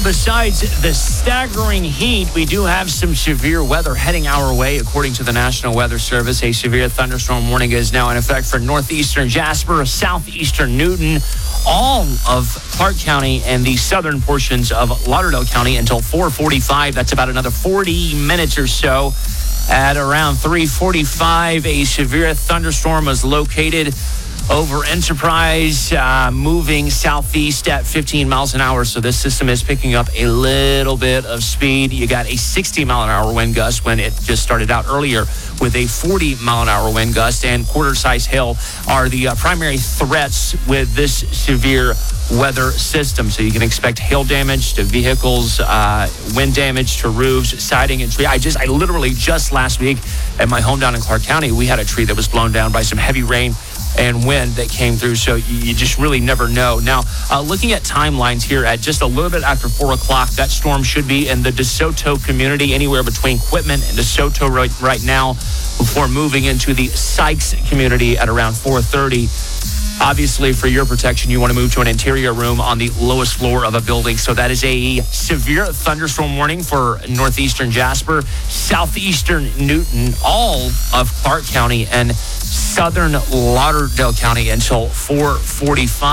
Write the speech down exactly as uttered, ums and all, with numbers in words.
besides the staggering heat, we do have some severe weather heading our way. According to the National Weather Service, a severe thunderstorm warning is now in effect for northeastern Jasper, southeastern Newton, all of Clark County, and the southern portions of Lauderdale County until four forty-five. That's about another forty minutes or so. At around three forty-five, a severe thunderstorm was located over Enterprise, uh, moving southeast at fifteen miles an hour. So this system is picking up a little bit of speed. You got a sixty mile an hour wind gust when it just started out earlier with a forty mile an hour wind gust, and quarter size hail are the uh, primary threats with this severe weather system. So you can expect hail damage to vehicles, uh, wind damage to roofs, siding, and tree. I just, I literally just last week at my home down in Clark County, we had a tree that was blown down by some heavy rain and wind that came through. So you just really never know. Now, uh, looking at timelines here at just a little bit after four o'clock, that storm should be in the DeSoto community, anywhere between Quitman and DeSoto right, right now, before moving into the Sykes community at around four thirty. Obviously, for your protection, you want to move to an interior room on the lowest floor of a building. So that is a severe thunderstorm warning for northeastern Jasper, southeastern Newton, all of Clark County, and southern Lauderdale County until four forty-five.